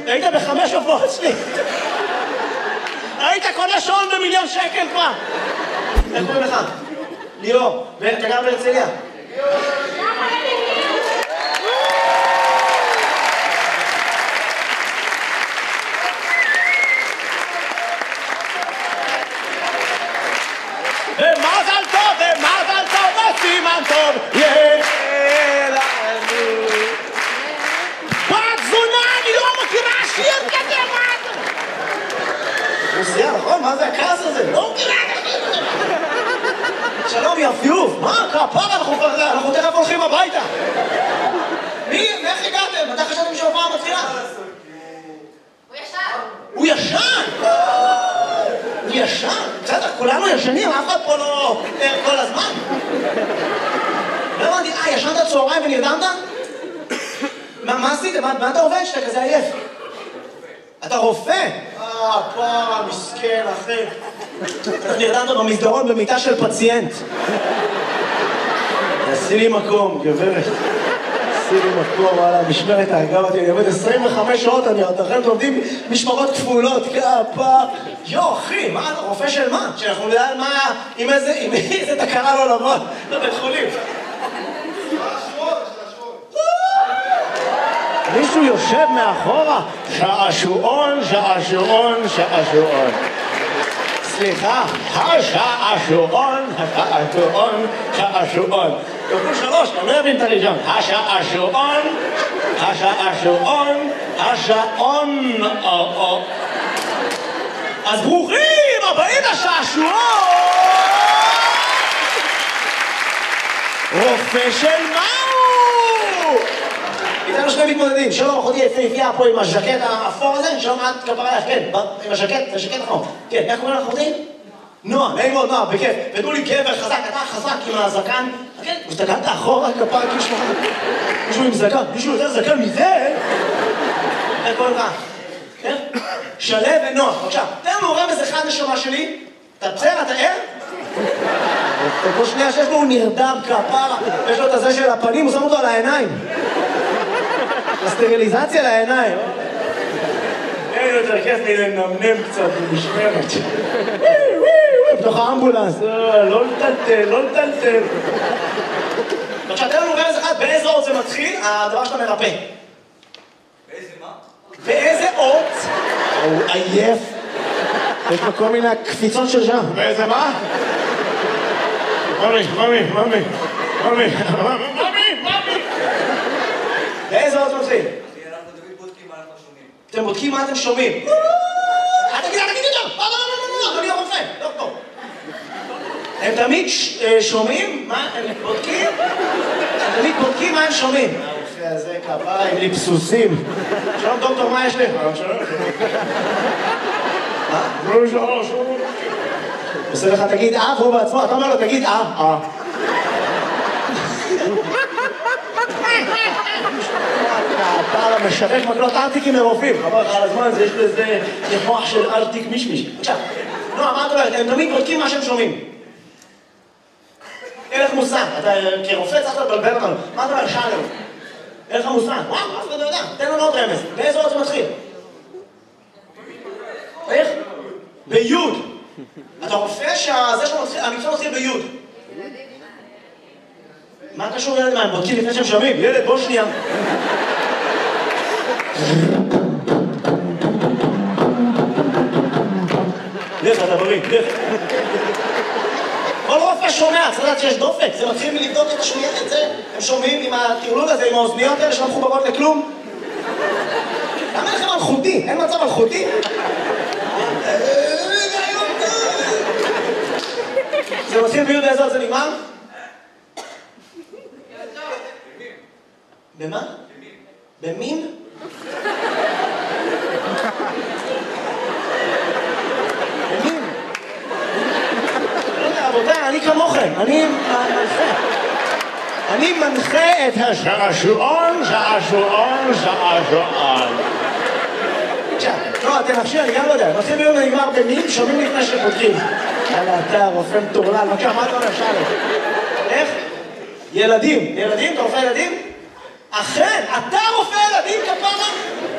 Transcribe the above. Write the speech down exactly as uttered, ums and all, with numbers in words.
היית בחמש הופעות שלי. היית קונה שעון במיליון שקל כבר. איך קוראים לך? ליאור. ואתה גר בהרצליה? ומזל טוב, ומזל טוב, וסימן טוב, יהיה לנו. בת זונה, אני לא מכירה שיר כזה, מה אתה? רוסיה, נכון? מה זה הכעס הזה? לא מכירה את השיר הזה. שלום, יפיוף. מה? כפרה, אנחנו תכף הולכים הביתה. מי? איך הגעתם? אתה חשבתם שהופעה מתחילה? הוא ישן. הוא ישן? הוא ישן? בסדר, כולנו ישנים, אף אחד פה לא ער כל הזמן. לא הבנתי, אה, ישנת צהריים ונרדמת? מה עשית? מה אתה עובד שאתה כזה עייף? אתה רופא? אה, פרה, מסכן, אחי. אתה נרדמת במסדרון במיטה של פציינט. עשי לי מקום, גברת. עשי לי מקום, וואלה, משמרת האגב אותי, אני עובד עשרים וחמש שעות, אני אתכם עובדים משמרות כפולות, כפה. יו, אחי, מה אתה רופא של מה? שאנחנו נדע על מה, עם איזה, עם איזה תקרה לא לבוא, לבית חולים. מישהו יושב מאחורה, שעשועון, שעשועון, שעשועון. סליחה, השעשועון, השעשועון, שעשועון. כפול שלוש, אני לא אבין את הראשון. השעשועון, השעשועון, השעון. אז ברוכים הבאים לשעשועון! רופא של מהו? איתנו שני מתמודדים, שלום אחותי יפהפייה פה עם הז'קט האפור הזה, שלום את כפרה לך, כן, עם הז'קט, זה ז'קט אחור. כן, איך קוראים לך אחותי? נועה, נעים מאוד, נועה, בכיף. ותנו לי גבר חזק, אתה חזק עם הזקן. כן, הסתכלת אחורה, כפרה, מישהו עם זקן, מישהו יותר זקן מזה? איך קוראים לך? כן? שלו ונועה, בבקשה. תן לנו רמז אחד נשמה שלי. אתה בסדר, אתה ער? כל שנייה שיש לו הוא נרדם כפרה, יש לו את הזה של הפנים, הוא שם אותו על העיניים. הסטריליזציה לעיניים. אין יותר כיף מלנמנם קצת במשמרת. בתוך האמבולנס, לא לטלטל, לא לטלטל. עכשיו, תן לנו רמז אחד, באיזה אות זה מתחיל, הדבר שאתה מרפא. באיזה מה? באיזה אות? הוא עייף. יש לו כל מיני קפיצות של שם. באיזה מה? ממי, ממי, ממי, ממי, ממי, ממי. באיזה אות זה מתחיל? אנחנו תמיד בודקים מה אנחנו שומעים. אתם בודקים מה אתם שומעים. אל תגיד, אל תגיד יותר! לא, לא, לא, לא, לא, אדוני הרופא, דוקטור. הם תמיד שומעים מה הם בודקים? הם תמיד בודקים מה הם שומעים. הרופא הזה כפרה עם ליפסוסים. שלום דוקטור, מה יש לי? שלום. מה? לא, שלום, שלום. עושה לך, תגיד אה, והוא בעצמו, אתה אומר לו, תגיד אה, אה. אתה משווק מקלות ארטיקים לרופאים. חבל לך על הזמן הזה, יש לזה מוח של ארטיק מישמיש. עכשיו, נועה, מה את אומרת? הם תמיד בודקים מה שהם שומעים. אין לך מושג, אתה כרופא צריך לבלבל אותנו. מה אתה אומר? שאלה. אין לך מושג. וואו, אף אחד לא יודע. תן לנו עוד רמז. באיזה אות זה מתחיל? איך? ביוד. אתה רופא שהמקצוע מתחיל ביוד. מה קשור ילד מה? הם בודקים לפני שהם שומעים? ילד, בוא שנייה. לך, אתה בריא, לך. כל רופא שומע, צריך לדעת שיש דופק. זה מתחיל מלבדוק את השמיעה, את זה. הם שומעים עם הטרלול הזה, עם האוזניות האלה שלא מחוברות לכלום. למה לכם אלחוטי? אין מצב אלחוטי? זה מתחיל ביוד באיזה עוד זה נגמר? במה? במין? במין? לא יודע, רבותיי, אני כמוכם, אני מנחה. אני מנחה את השעשועון, שעשועון, שעשועון. עכשיו, לא, אתם נפשי, אני גם לא יודע. מתחיל ביום ונגמר במין, שומעים לפני שבודקים. יאללה, אתה רופא מטורלל, בבקשה, מה אתה אומר, שאלה? איך? ילדים. ילדים? אתה רופא ילדים? אכן, אתה רופא ילדים כפרה?